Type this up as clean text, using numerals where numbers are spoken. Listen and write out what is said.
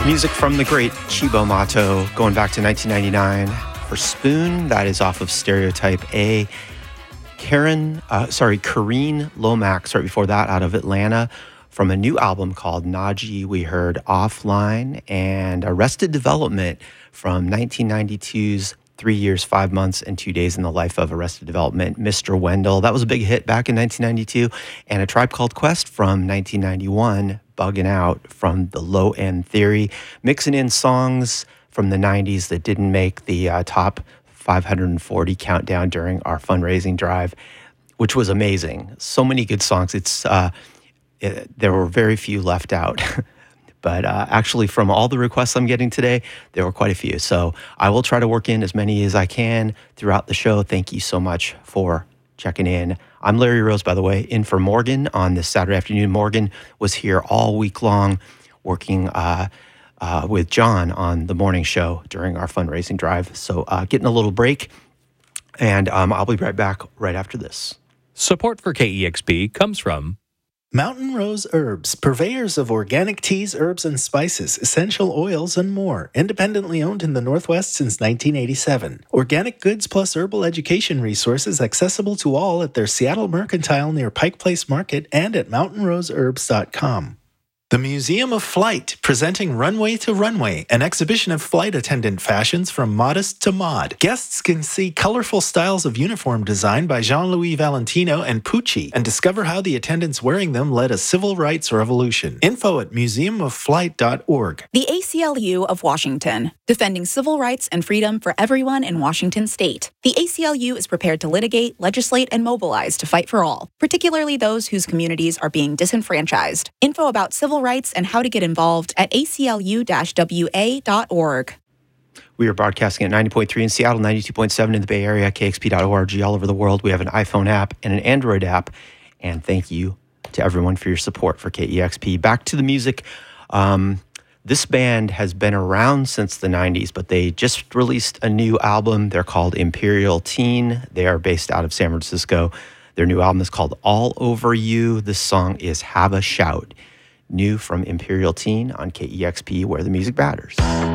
Music from the great Cibo Matto, going back to 1999 for Spoon. That is off of Stereotype A. Karine Lomax, right before that, out of Atlanta, from a new album called Naji. We heard Offline, and Arrested Development from 1992's 3 Years, 5 Months, and 2 Days in the Life of Arrested Development, Mr. Wendell. That was a big hit back in 1992. And A Tribe Called Quest from 1991, Bugging Out from the Low End Theory, mixing in songs from the 90s that didn't make the top 540 countdown during our fundraising drive, which was amazing. So many good songs. There were very few left out. But actually, from all the requests I'm getting today, there were quite a few. So I will try to work in as many as I can throughout the show. Thank you so much for checking in. I'm Larry Rose, by the way, in for Morgan on this Saturday afternoon. Morgan was here all week long working with John on the morning show during our fundraising drive. So getting a little break, and I'll be right back right after this. Support for KEXP comes from Mountain Rose Herbs, purveyors of organic teas, herbs, and spices, essential oils, and more. Independently owned in the Northwest since 1987. Organic goods plus herbal education resources accessible to all at their Seattle Mercantile near Pike Place Market and at mountainroseherbs.com. The Museum of Flight, presenting Runway to Runway, an exhibition of flight attendant fashions from modest to mod. Guests can see colorful styles of uniform design by Jean-Louis Valentino and Pucci and discover how the attendants wearing them led a civil rights revolution. Info at museumofflight.org. The ACLU of Washington, defending civil rights and freedom for everyone in Washington state. The ACLU is prepared to litigate, legislate, and mobilize to fight for all, particularly those whose communities are being disenfranchised. Info about civil rights and how to get involved at aclu-wa.org. We are broadcasting at 90.3 in Seattle, 92.7 in the Bay Area, kxp.org, all over the world. We have an iPhone app and an Android app. And thank you to everyone for your support for KEXP. Back to the music. This band has been around since the 90s, but they just released a new album. They're called Imperial Teen. They are based out of San Francisco. Their new album is called All Over You. This song is Have a Shout. New from Imperial Teen on KEXP, where the music matters.